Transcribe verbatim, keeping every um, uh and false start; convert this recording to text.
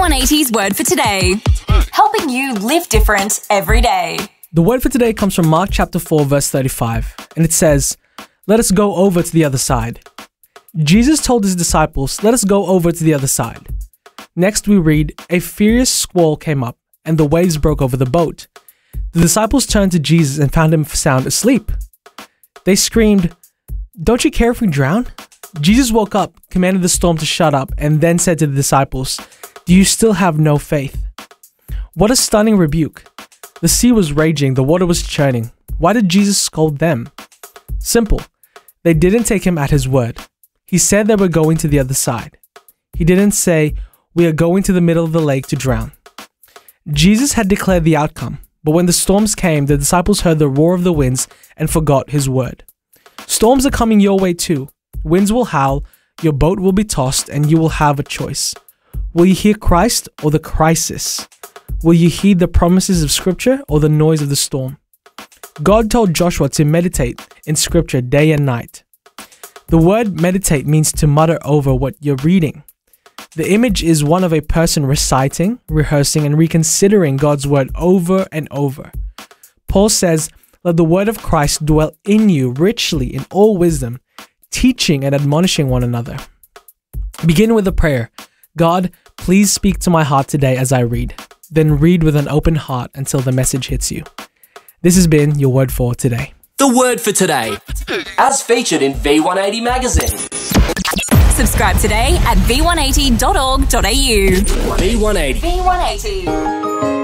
one eighty's Word for Today, helping you live different every day. The word for today comes from Mark chapter four, verse thirty-five, and it says, "Let us go over to the other side." Jesus told his disciples, "Let us go over to the other side." Next we read, "A furious squall came up, and the waves broke over the boat. The disciples turned to Jesus and found him sound asleep. They screamed, 'Don't you care if we drown?' Jesus woke up, commanded the storm to shut up, and then said to the disciples, 'Do you still have no faith?'" What a stunning rebuke. The sea was raging, the water was churning. Why did Jesus scold them? Simple. They didn't take him at his word. He said they were going to the other side. He didn't say, "We are going to the middle of the lake to drown." Jesus had declared the outcome, but when the storms came, the disciples heard the roar of the winds and forgot his word. Storms are coming your way too. Winds will howl, your boat will be tossed, and you will have a choice. Will you hear Christ or the crisis? Will you heed the promises of Scripture or the noise of the storm? God told Joshua to meditate in Scripture day and night. The word meditate means to mutter over what you're reading. The image is one of a person reciting, rehearsing, and reconsidering God's word over and over. Paul says, "Let the word of Christ dwell in you richly in all wisdom, teaching and admonishing one another." Begin with a prayer. God, please speak to my heart today as I read. Then read with an open heart until the message hits you. This has been your Word for Today. The Word for Today, as featured in V one eighty magazine. Subscribe today at v one eighty dot org dot a u. V one eighty. V one eighty.